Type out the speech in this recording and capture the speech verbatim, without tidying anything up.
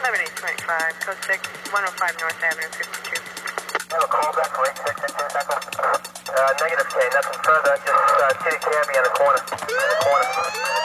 eleven eight twenty-five, code six, one oh five North Avenue, fifty-two. I have a call back for eight six in two seconds. Uh, negative K, nothing further, just uh, see a cabbie on the corner. In the corner.